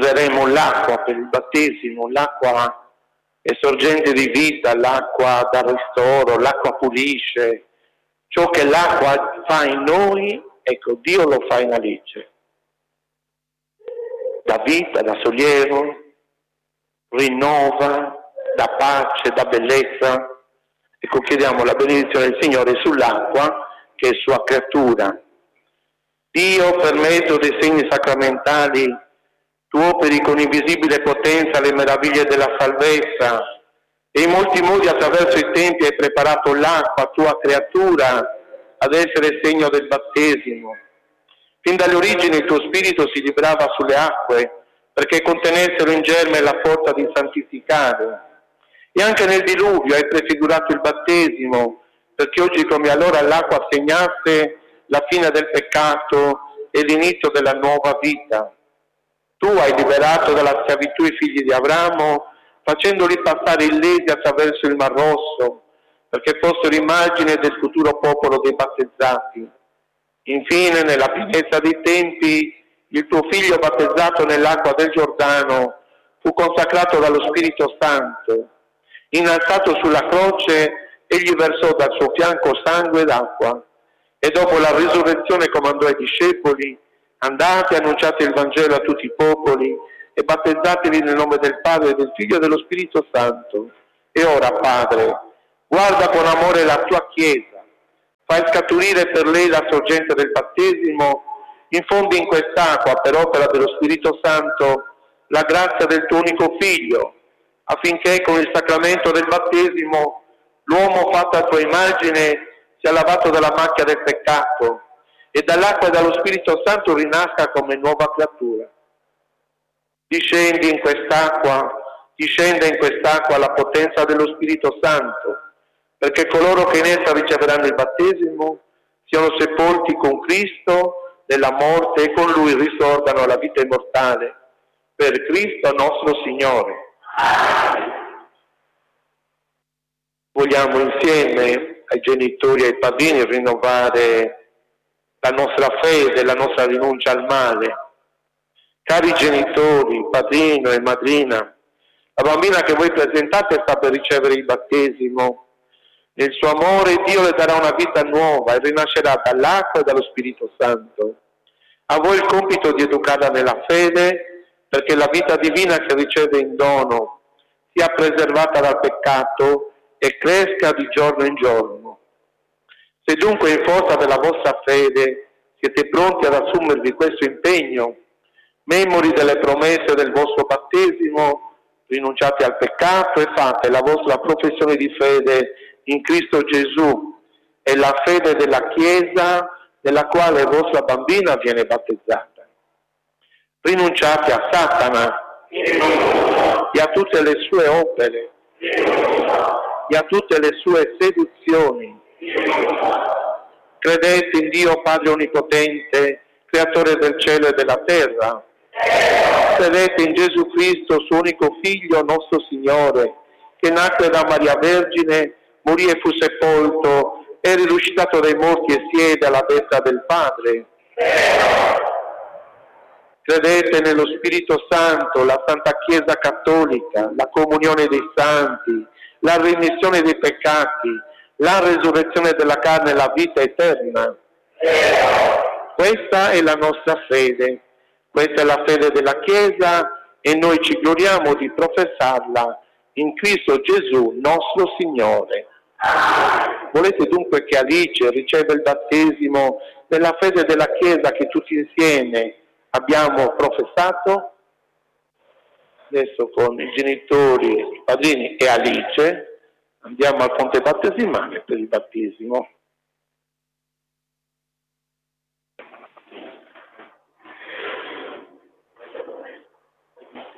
riceveremo l'acqua per il battesimo, l'acqua è sorgente di vita, l'acqua dà ristoro, l'acqua pulisce. Ciò che l'acqua fa in noi, ecco, Dio lo fa in Alice. Dà vita, dà sollievo, rinnova, dà pace, dà bellezza. Ecco, chiediamo la benedizione del Signore sull'acqua, che è sua creatura. Dio, per mezzo dei segni sacramentali, tu operi con invisibile potenza le meraviglie della salvezza e in molti modi attraverso i tempi hai preparato l'acqua, tua creatura, ad essere segno del battesimo. Fin dalle origini il tuo spirito si librava sulle acque perché contenessero in germe la forza di santificare. E anche nel diluvio hai prefigurato il battesimo perché oggi come allora l'acqua segnasse la fine del peccato e l'inizio della nuova vita. Tu hai liberato dalla schiavitù i figli di Abramo, facendoli passare illesi attraverso il Mar Rosso, perché fossero immagine del futuro popolo dei battezzati. Infine, nella pienezza dei tempi, il tuo figlio battezzato nell'acqua del Giordano fu consacrato dallo Spirito Santo. Innalzato sulla croce, egli versò dal suo fianco sangue ed acqua. E dopo la risurrezione comandò ai discepoli: andate, annunciate il Vangelo a tutti i popoli e battezzatevi nel nome del Padre, del Figlio e dello Spirito Santo. E ora, Padre, guarda con amore la tua Chiesa, fai scaturire per lei la sorgente del battesimo, infondi in quest'acqua, per opera dello Spirito Santo, la grazia del tuo unico Figlio, affinché con il sacramento del battesimo l'uomo fatto a tua immagine sia lavato dalla macchia del peccato e dall'acqua e dallo Spirito Santo rinasca come nuova creatura. Discende in quest'acqua la potenza dello Spirito Santo, perché coloro che in essa riceveranno il battesimo siano sepolti con Cristo nella morte e con Lui risorgano alla vita immortale. Per Cristo nostro Signore. Vogliamo insieme ai genitori e ai padrini rinnovare la nostra fede, la nostra rinuncia al male. Cari genitori, padrino e madrina, la bambina che voi presentate sta per ricevere il battesimo. Nel suo amore Dio le darà una vita nuova e rinascerà dall'acqua e dallo Spirito Santo. A voi il compito di educarla nella fede, perché la vita divina che riceve in dono sia preservata dal peccato e cresca di giorno in giorno. Se dunque in forza della vostra fede siete pronti ad assumervi questo impegno, memori delle promesse del vostro battesimo, rinunciate al peccato e fate la vostra professione di fede in Cristo Gesù e la fede della Chiesa nella quale vostra bambina viene battezzata. Rinunciate a Satana e a tutte le sue opere e a tutte le sue seduzioni. Credete in Dio Padre Onnipotente, Creatore del cielo e della terra. Credete in Gesù Cristo, suo unico Figlio, nostro Signore, che nacque da Maria Vergine, morì e fu sepolto, è risuscitato dai morti e siede alla destra del Padre. Credete nello Spirito Santo, la Santa Chiesa Cattolica, la comunione dei santi, la remissione dei peccati, la resurrezione della carne e la vita eterna. Questa è la nostra fede, questa è la fede della Chiesa e noi ci gloriamo di professarla in Cristo Gesù, nostro Signore. Volete dunque che Alice riceva il battesimo nella fede della Chiesa che tutti insieme abbiamo professato? Adesso con i genitori, i padrini e Alice andiamo al fonte battesimale per il battesimo.